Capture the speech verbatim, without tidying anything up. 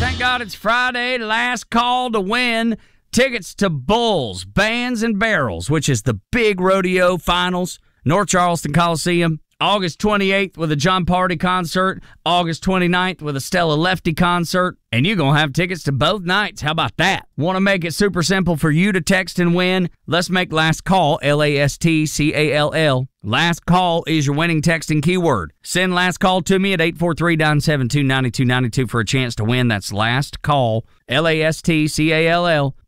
Thank God it's Friday. Last call to win tickets to Bulls, Bands, and Barrels, which is the big rodeo finals, North Charleston Coliseum. August twenty-eighth with a John Party concert. August twenty-ninth with a Stella Lefty concert. And you're going to have tickets to both nights. How about that? Want to make it super simple for you to text and win? Let's make last call, L A S T C A L L. Last call is your winning texting keyword. Send last call to me at eight four three, nine seven two, nine two nine two for a chance to win. That's last call, L A S T C A L L.